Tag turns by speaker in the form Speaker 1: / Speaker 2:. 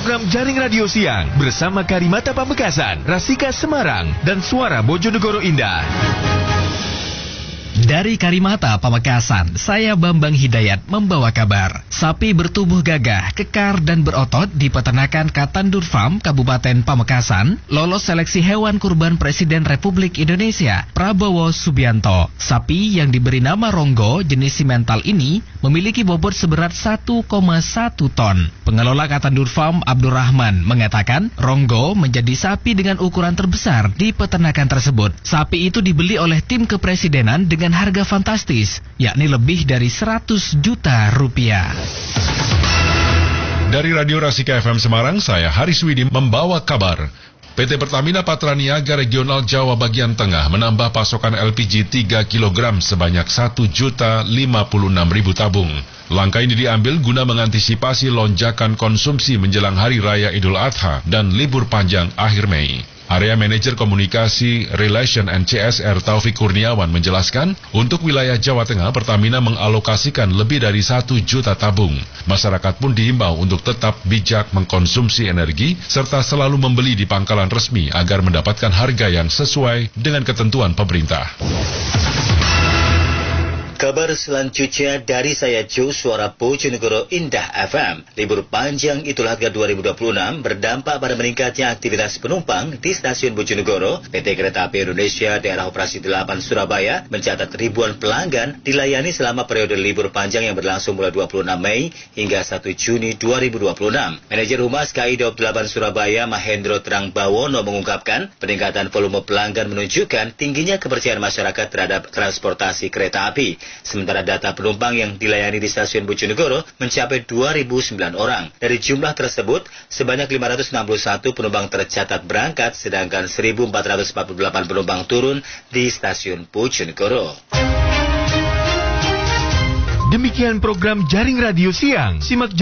Speaker 1: program Jaring Radio Siang bersama Karimata Pamekasan, Rasika Semarang, dan Suara Bojonegoro Indah.
Speaker 2: Dari Karimata Pamekasan, saya Bambang Hidayat membawa kabar. Sapi bertubuh gagah, kekar dan berotot di peternakan Katandur Farm, Kabupaten Pamekasan, lolos seleksi hewan kurban Presiden Republik Indonesia, Prabowo Subianto. Sapi yang diberi nama Ronggo jenis simental ini memiliki bobot seberat 1,1 ton. Pengelola Katandur Farm, Abdurrahman, mengatakan Ronggo menjadi sapi dengan ukuran terbesar di peternakan tersebut. Sapi itu dibeli oleh tim kepresidenan dengan harga fantastis, yakni lebih dari 100 juta rupiah.
Speaker 3: Dari Radio Rasika FM Semarang, saya Haris Widi membawa kabar. PT Pertamina Patraniaga Regional Jawa Bagian Tengah menambah pasokan LPG 3 kg sebanyak 1.056.000 tabung. Langkah ini diambil guna mengantisipasi lonjakan konsumsi menjelang Hari Raya Idul Adha dan libur panjang akhir Mei. Area Manajer Komunikasi Relation and CSR Taufik Kurniawan menjelaskan, untuk wilayah Jawa Tengah, Pertamina mengalokasikan lebih dari 1 juta tabung. Masyarakat pun diimbau untuk tetap bijak mengkonsumsi energi, serta selalu membeli di pangkalan resmi agar mendapatkan harga yang sesuai dengan ketentuan pemerintah.
Speaker 4: Kabar selanjutnya dari saya Jo, Suara Bojonegoro Indah FM. Libur panjang Idul Adha 2026 berdampak pada meningkatnya aktivitas penumpang di stasiun Bojonegoro. PT Kereta Api Indonesia Daerah Operasi 8 Surabaya mencatat ribuan pelanggan dilayani selama periode libur panjang yang berlangsung mulai 26 Mei hingga 1 Juni 2026. Manajer Humas KAI Daob 8 Surabaya Mahendro Trangbawono mengungkapkan peningkatan volume pelanggan menunjukkan tingginya kepercayaan masyarakat terhadap transportasi kereta api. Sementara data penumpang yang dilayani di stasiun Bojonegoro mencapai 2.009 orang. Dari jumlah tersebut, sebanyak 561 penumpang tercatat berangkat, sedangkan 1.448 penumpang turun di stasiun Bojonegoro.
Speaker 1: Demikian program Jaring Radio Siang. Simak